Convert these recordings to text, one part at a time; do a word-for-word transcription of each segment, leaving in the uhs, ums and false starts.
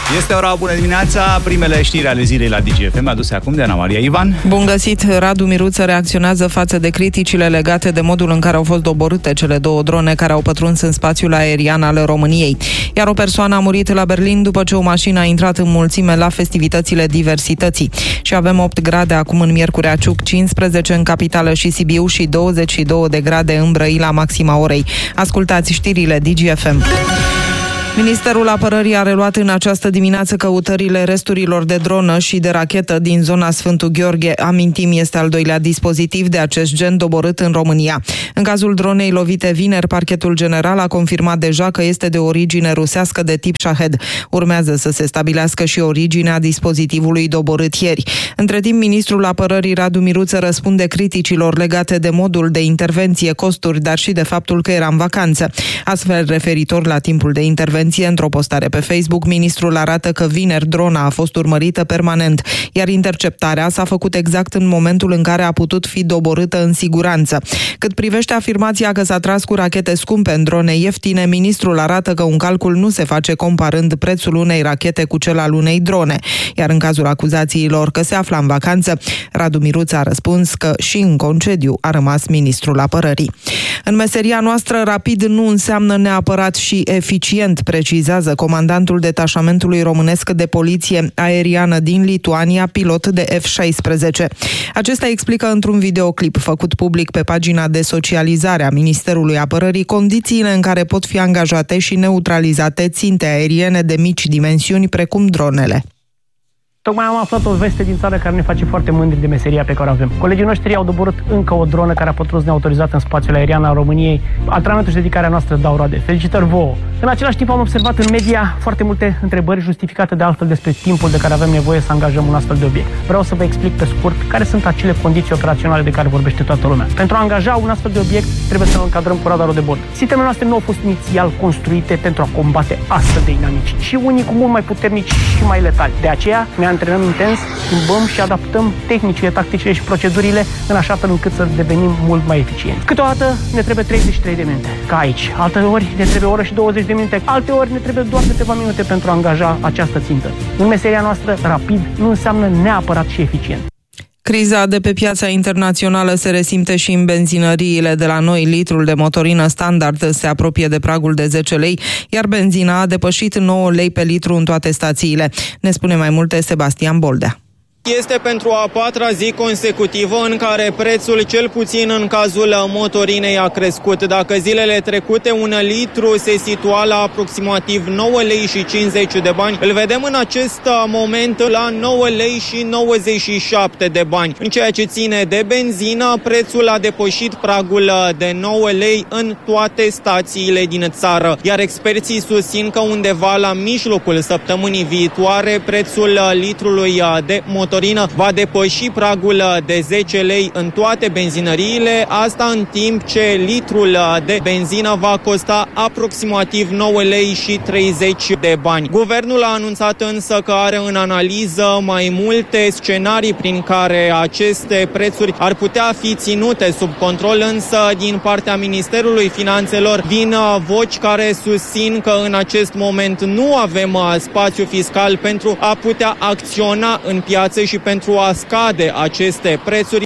Este ora bună dimineața, primele știri ale zilei la D G F M, aduse acum de Ana Maria Ivan. Bun găsit! Radu Miruță reacționează față de criticile legate de modul în care au fost doborâte cele două drone care au pătruns în spațiul aerian al României. Iar o persoană a murit la Berlin după ce o mașină a intrat în mulțime la festivitățile diversității. Și avem opt grade acum în Miercurea Ciuc, cincisprezece în Capitală și Sibiu și douăzeci și două de grade în Brăila, maxima orei. Ascultați știrile D G F M. Ministerul Apărării a reluat în această dimineață căutările resturilor de dronă și de rachetă din zona Sfântul Gheorghe. Amintim, este al doilea dispozitiv de acest gen doborât în România. În cazul dronei lovite vineri, Parchetul General a confirmat deja că este de origine rusească de tip Shahed. Urmează să se stabilească și originea dispozitivului doborât ieri. Între timp, ministrul Apărării Radu Miruță răspunde criticilor legate de modul de intervenție, costuri, dar și de faptul că era în vacanță. Astfel, referitor la timpul de intervenție, într-o postare pe Facebook, ministrul arată că vineri drona a fost urmărită permanent, iar interceptarea s-a făcut exact în momentul în care a putut fi doborâtă în siguranță. Cât privește afirmația că s-a tras cu rachete scumpe în drone ieftine, ministrul arată că un calcul nu se face comparând prețul unei rachete cu cel al unei drone. Iar în cazul acuzațiilor că se afla în vacanță, Radu Miruță a răspuns că și în concediu a rămas ministrul Apărării. În meseria noastră, rapid nu înseamnă neapărat și eficient, precizează comandantul detașamentului românesc de poliție aeriană din Lituania, pilot de F șaisprezece. Acesta explică într-un videoclip făcut public pe pagina de socializare a Ministerului Apărării condițiile în care pot fi angajate și neutralizate ținte aeriene de mici dimensiuni, precum dronele. Tocmai am aflat o veste din țară care ne face foarte mândri de meseria pe care o avem. Colegii noștri au doborât încă o dronă care a pătruns neautorizat în spațiul aerian al României. Antrenamentul și dedicarea noastră dau roade. Felicitări vouă! În același timp am observat în media foarte multe întrebări justificate de altfel despre timpul de care avem nevoie să angajăm un astfel de obiect. Vreau să vă explic pe scurt care sunt acele condiții operaționale de care vorbește toată lumea. Pentru a angaja un astfel de obiect trebuie să-l încadrăm cu radarul de bord. Sistemele noastre nu au fost inițial construite pentru a combate astfel de inamici, și unii cu mult mai puternici și mai letali. De aceea ne antrenăm intens, schimbăm și adaptăm tehnicile, tacticile și procedurile în așa fel încât să devenim mult mai eficienți. Câteodată ne trebuie treizeci și trei de minute, ca aici. Alteori ne trebuie o oră și douăzeci de minute, alteori ne trebuie doar câteva minute pentru a angaja această țintă. În meseria noastră, rapid nu înseamnă neapărat și eficient. Criza de pe piața internațională se resimte și în benzinăriile de la noi. Litrul de motorină standard se apropie de pragul de zece lei, iar benzina a depășit nouă lei pe litru în toate stațiile. Ne spune mai multe Sebastian Boldea. Este pentru a patra zi consecutivă în care prețul, cel puțin în cazul motorinei, a crescut. Dacă zilele trecute un litru se situa la aproximativ nouă lei și cincizeci de bani, îl vedem în acest moment la nouă lei și nouăzeci și șapte de bani. În ceea ce ține de benzină, prețul a depășit pragul de nouă lei în toate stațiile din țară, iar experții susțin că undeva la mijlocul săptămânii viitoare prețul litrului de motorină va depăși pragul de zece lei în toate benzinăriile, asta în timp ce litrul de benzină va costa aproximativ nouă lei și treizeci de bani. Guvernul a anunțat însă că are în analiză mai multe scenarii prin care aceste prețuri ar putea fi ținute sub control, însă din partea Ministerului Finanțelor vin voci care susțin că în acest moment nu avem spațiu fiscal pentru a putea acționa în piață și pentru a scade aceste prețuri.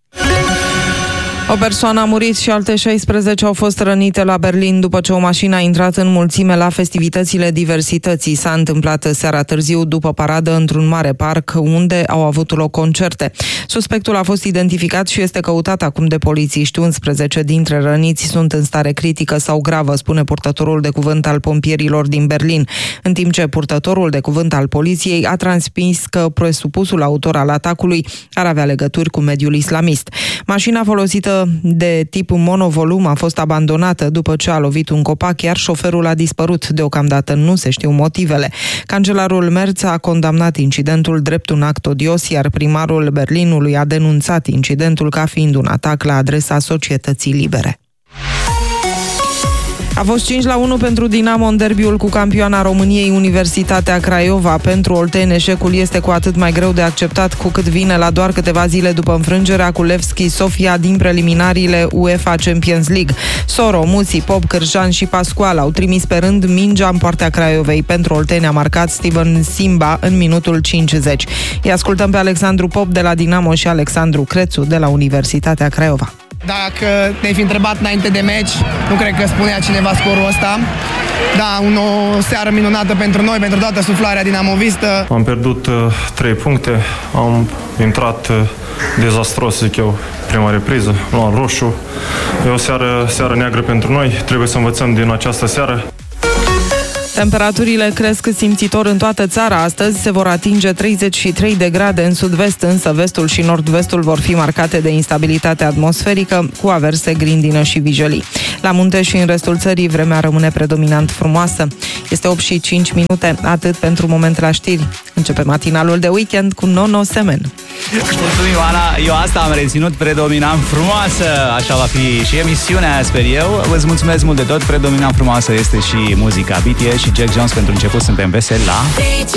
O persoană a murit și alte șaisprezece au fost rănite la Berlin după ce o mașină a intrat în mulțime la festivitățile diversității. S-a întâmplat seara târziu după paradă într-un mare parc unde au avut loc concerte. Suspectul a fost identificat și este căutat acum de polițiști. unsprezece dintre răniți sunt în stare critică sau gravă, spune purtătorul de cuvânt al pompierilor din Berlin, în timp ce purtătorul de cuvânt al poliției a transmis că presupusul autor al atacului ar avea legături cu mediul islamist. Mașina folosită de tip monovolum a fost abandonată după ce a lovit un copac, iar șoferul a dispărut. Deocamdată nu se știu motivele. Cancelarul Merz a condamnat incidentul drept un act odios, iar primarul Berlinului a denunțat incidentul ca fiind un atac la adresa societății libere. A fost cinci la unu pentru Dinamo în derbiul cu campioana României, Universitatea Craiova. Pentru olteni, eșecul este cu atât mai greu de acceptat cu cât vine la doar câteva zile după înfrângerea cu Levski Sofia din preliminariile UEFA Champions League. Soro, Muții, Pop, Cârjan și Pascual au trimis pe rând mingea în partea Craiovei. Pentru olteni a marcat Steven Simba în minutul cincizeci. Îi ascultăm pe Alexandru Pop de la Dinamo și Alexandru Crețu de la Universitatea Craiova. Dacă te-ai fi întrebat înainte de meci, nu cred că spunea cineva scorul ăsta. Da, un, o seară minunată pentru noi, pentru toată suflarea dinamovistă. Am pierdut uh, trei puncte, am intrat uh, dezastros, zic eu, prima repriză, luam roșu. E o seară, seară neagră pentru noi, trebuie să învățăm din această seară. Temperaturile cresc simțitor în toată țara. Astăzi se vor atinge treizeci și trei de grade în sud-vest, însă vestul și nord-vestul vor fi marcate de instabilitate atmosferică, cu averse, grindină și vijelii. La munte și în restul țării vremea rămâne predominant frumoasă. Este opt și cinci minute, atât pentru moment la știri. Începe matinalul de weekend cu Nono Semen. Mulțumim, Ana. Eu asta am reținut, predominant frumoasă. Așa va fi și emisiunea, sper eu. Vă mulțumesc mult de tot. Predominant frumoasă este și muzica B T S și Jack Jones. Pentru început suntem veseli la...